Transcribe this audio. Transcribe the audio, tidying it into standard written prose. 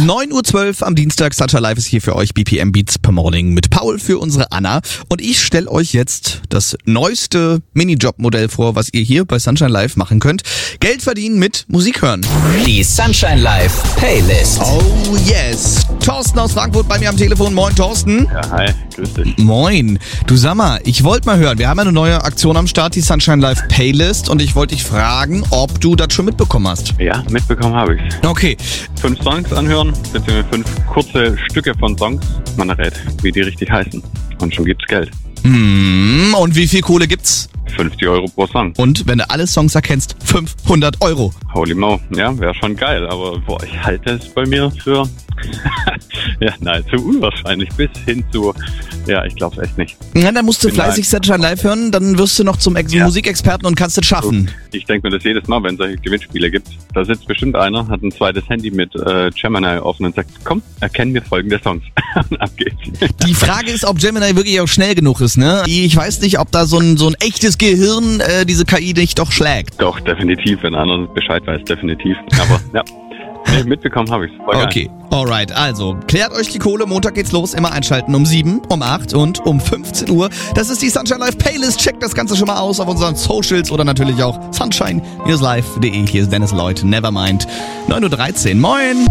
9:12 Uhr am Dienstag. Sunshine Live ist hier für euch. BPM Beats per Morning mit Paul für unsere Anna. Und ich stelle euch jetzt das neueste Minijob-Modell vor, was ihr hier bei Sunshine Live machen könnt. Geld verdienen mit Musik hören. Die Sunshine Live Playlist. Oh yes. Thorsten aus Frankfurt bei mir am Telefon. Moin Thorsten. Ja, hi, grüß dich. Moin. Du, sag mal, ich wollte mal hören, wir haben eine neue Aktion am Start, die Sunshine Live Playlist, und ich wollte dich fragen, ob du das schon mitbekommen hast. Ja, mitbekommen habe ich's. Okay. 5 Songs anhören, beziehungsweise 5 kurze Stücke von Songs. Man errät, wie die richtig heißen. Und schon gibt's Geld. Und wie viel Kohle gibt's? 50 Euro pro Song. Und wenn du alle Songs erkennst, 500 Euro. Holy mo. Ja, wäre schon geil. Aber ich halte es bei mir für ja, nahezu unwahrscheinlich. Bis hin zu, ja, ich glaube es echt nicht. Ja, dann musst du fleißig Sunshine Live hören, dann wirst du noch zum Musikexperten und kannst es schaffen. Ich denke mir das jedes Mal, wenn es solche Gewinnspiele gibt. Da sitzt bestimmt einer, hat ein zweites Handy mit Gemini offen und sagt, komm, erkenn mir folgende Songs. Und ab geht's. Die Frage ist, ob Gemini wirklich auch schnell genug ist, ne? Ich weiß nicht, ob da so ein echtes Gehirn diese KI nicht doch schlägt. Doch, definitiv, wenn einer Bescheid weiß, definitiv. Aber ja. Nee, mitbekommen habe ich's. Okay, alright. Also, klärt euch die Kohle. Montag geht's los. Immer einschalten um 7, um 8 und um 15 Uhr. Das ist die Sunshine Live Playlist. Checkt das Ganze schon mal aus auf unseren Socials oder natürlich auch sunshine-live.de. Hier ist Dennis Lloyd. Nevermind. 9:13 Uhr. Moin!